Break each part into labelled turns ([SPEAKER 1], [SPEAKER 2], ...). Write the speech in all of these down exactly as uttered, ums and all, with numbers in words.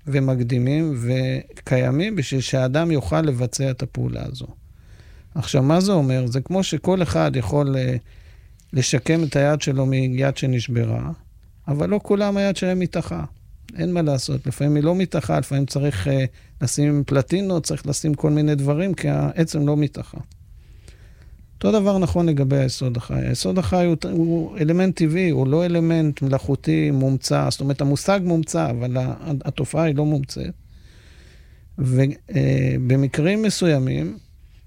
[SPEAKER 1] ומקדימים וקיימים בשביל שהאדם יוכל לבצע את הפעולה הזו. עכשיו, מה זה אומר? זה כמו שכל אחד יכול לשקם את היד שלו מיד שנשברה, אבל לא כולם היד שלהם מתחה. אין מה לעשות. לפעמים היא לא מתחה, לפעמים צריך לשים פלטינות, צריך לשים כל מיני דברים, כי העצם לא מתחה. אותו דבר נכון לגבי היסוד החי. היסוד החי הוא, הוא אלמנט טבעי, הוא לא אלמנט מלאכותי מומצא. זאת אומרת, המושג מומצא, אבל התופעה היא לא מומצאת. ובמקרים מסוימים,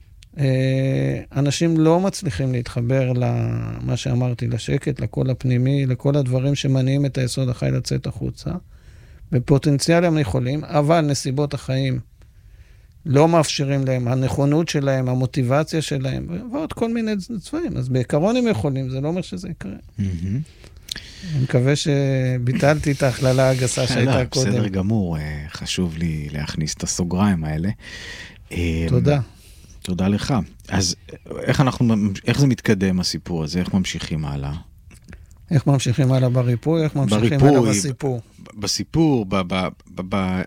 [SPEAKER 1] אנשים לא מצליחים להתחבר למה שאמרתי, לשקט, לקול הפנימי, לכל הדברים שמניעים את היסוד החי לצאת החוצה. בפוטנציאל הם יכולים, אבל נסיבות החיים לא מאפשרים להם, הנכונות שלהם, המוטיבציה שלהם, ועוד כל מיני צבעים. אז בעיקרון הם יכולים, זה לא אומר שזה יקרה. אני מקווה שביטלתי את ההכללה הגסה שהייתה קודם.
[SPEAKER 2] בסדר גמור, חשוב לי להכניס את הסוגריים האלה.
[SPEAKER 1] תודה.
[SPEAKER 2] תודה לך. אז איך אנחנו, איך זה מתקדם הסיפור הזה? איך ממשיכים הלאה?
[SPEAKER 1] איך ממשיכים הלאה בריפוי? איך ממשיכים הלאה בסיפור?
[SPEAKER 2] בסיפור, ב, ב, ב, ב,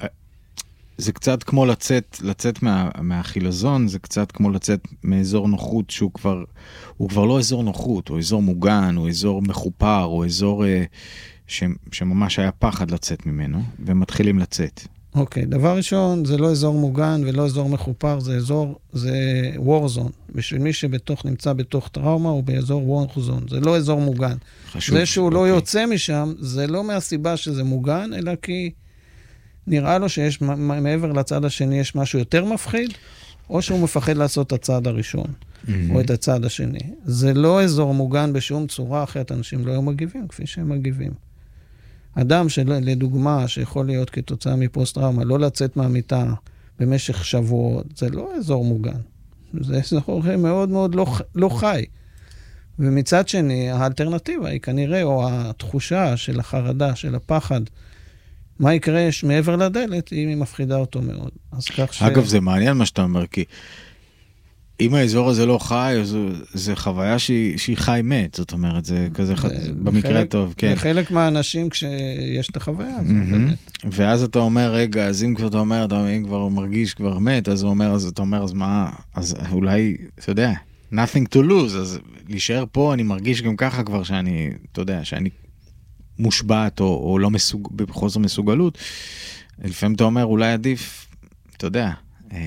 [SPEAKER 2] זה קצת כמו לצאת, לצאת מה, מהחילזון, זה קצת כמו לצאת מאזור נוחות שהוא כבר, הוא כבר לא אזור נוחות, הוא אזור מוגן, הוא אזור מחופר, הוא אזור ש, שממש היה פחד לצאת ממנו, ומתחילים לצאת.
[SPEAKER 1] אוקיי, דבר ראשון, זה לא אזור מוגן ולא אזור מחופר, זה אזור, זה war zone. בשביל מי שבתוך, נמצא בתוך טראומה, הוא באזור war zone. זה לא אזור מוגן. חשוב. זה שהוא אוקיי. לא יוצא משם, זה לא מהסיבה שזה מוגן, אלא כי נראה לו שיש, מעבר לצד השני, יש משהו יותר מפחיד, או שהוא מפחד לעשות את הצעד הראשון, mm-hmm. או את הצעד השני. זה לא אזור מוגן בשום צורה, אחרת אנשים לא היו מגיבים, כפי שהם מגיבים. אדם שלדוגמה, שיכול להיות כתוצאה מפוסט-טראומה, לא לצאת מהמיטה במשך שבועות, זה לא אזור מוגן. זה אזור מאוד מאוד לא, לא חי. ומצד שני, האלטרנטיבה היא כנראה, או התחושה של החרדה, של הפחד, מה יקרה מעבר לדלת, היא מפחידה אותו מאוד. אז כך ש...
[SPEAKER 2] אגב, זה מעניין מה שאתה אומר, כי אם האזור הזה לא חי, זה חוויה שהיא, שהיא חי מת, זאת אומרת, זה כזה ח... במקרה הטוב, כן.
[SPEAKER 1] בחלק מהאנשים כשיש את החוויה הזו.
[SPEAKER 2] Mm-hmm. ואז אתה אומר, רגע, אז אם כבר אתה אומר, אם כבר הוא מרגיש כבר מת, אז הוא אומר, אז אתה אומר, אז מה, אז אולי, אתה יודע, nothing to lose, אז להישאר פה, אני מרגיש גם ככה כבר שאני, אתה יודע, שאני מושבעת, או, או לא מסוג, בחוסר מסוגלות, לפעמים אתה אומר, אולי עדיף, אתה יודע, אה...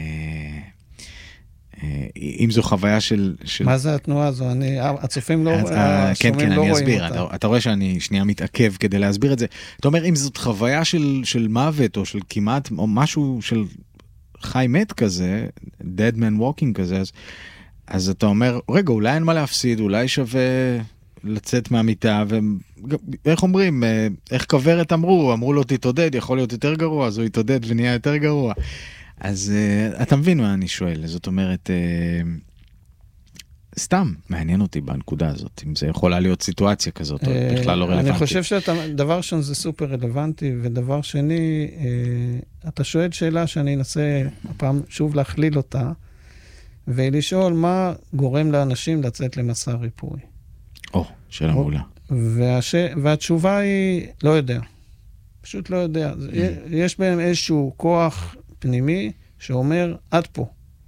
[SPEAKER 2] אם זו חוויה של...
[SPEAKER 1] מה זה התנועה הזו? אני, הצופים לא,
[SPEAKER 2] כן, כן, אני אסביר. אתה רואה שאני שנייה מתעכב כדי להסביר את זה. אתה אומר, אם זאת חוויה של מוות, או של כמעט, או משהו של חי מת כזה, dead man walking כזה, אז אתה אומר, רגע, אולי אין מה להפסיד, אולי שווה לצאת מהמיטה, ואיך אומרים, איך כברת אמרו, אמרו לו תתעודד, יכול להיות יותר גרוע, אז הוא יתעודד ונהיה יותר גרוע. אז uh, אתה מבין מה אני שואל, זאת אומרת, uh, סתם מעניין אותי בנקודה הזאת, אם זה יכולה להיות סיטואציה כזאת, או uh, בכלל לא רלוונטי.
[SPEAKER 1] אני חושב שדבר ראשון זה סופר רלוונטי, ודבר שני, uh, אתה שואל שאלה שאני אנסה הפעם שוב להכליל אותה, ולשאול מה גורם לאנשים לצאת למסע ריפוי.
[SPEAKER 2] או, שאלה מעולה.
[SPEAKER 1] והש... והתשובה היא, לא יודע. פשוט לא יודע. Mm. יש בהם איזשהו כוח פנימי שאומר, עד פה.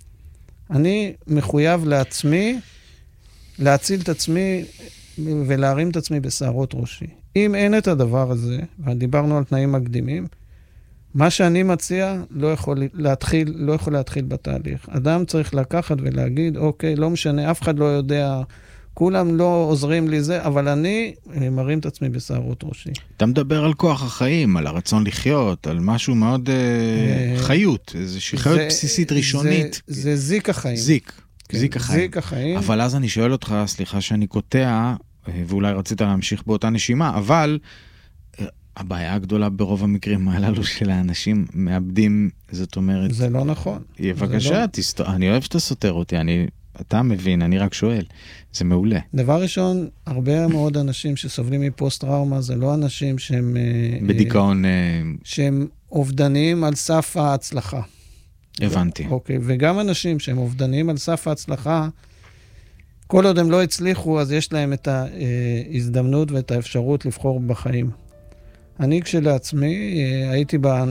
[SPEAKER 1] אני מחויב לעצמי, להציל את עצמי ולהרים את עצמי בשערות ראשי. אם אין את הדבר הזה, ודיברנו על תנאים מקדימים, מה שאני מציע לא יכול להתחיל, לא יכול להתחיל בתהליך. אדם צריך לקחת ולהגיד, אוקיי, לא משנה, אף אחד לא יודע, כולם לא עוזרים לי זה, אבל אני מרים את עצמי בשערות ראשי.
[SPEAKER 2] אתה מדבר על כוח החיים, על הרצון לחיות, על משהו מאוד חיות, איזושהי חיות בסיסית ראשונית.
[SPEAKER 1] זה זיק החיים.
[SPEAKER 2] זיק, זיק החיים.
[SPEAKER 1] זיק החיים.
[SPEAKER 2] אבל אז אני שואל אותך, סליחה שאני קוטע, ואולי רצית להמשיך באותה נשימה, אבל הבעיה הגדולה ברוב המקרים הללו של האנשים מאבדים, זאת אומרת...
[SPEAKER 1] זה לא נכון.
[SPEAKER 2] בבקשה, אני אוהב שאתה סותר אותי, אני... אתה מבין, אני רק שואל. זה מעולה.
[SPEAKER 1] דבר ראשון, הרבה מאוד אנשים שסובלים מפוסט-טראומה, זה לא אנשים שהם...
[SPEAKER 2] בדיכאון...
[SPEAKER 1] שהם אובדניים על סף ההצלחה.
[SPEAKER 2] הבנתי.
[SPEAKER 1] אוקיי, וגם אנשים שהם אובדניים על סף ההצלחה, כל עוד הם לא הצליחו, אז יש להם את ההזדמנות ואת האפשרות לבחור בחיים. אני כשלעצמי הייתי